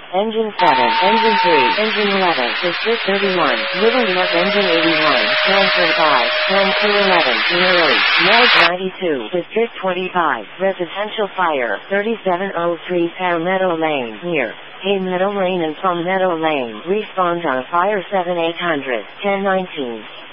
Engine 7, Engine 3, Engine 11, District 31, Little York Engine 81, Transfer 5, Transfer 11, Nearly, Neg 92, District 25, Residential Fire, 3703 Palmetto Lane, near Hay Meadow Lane and Palmetto Lane. Respond on Fire 7800, 1019.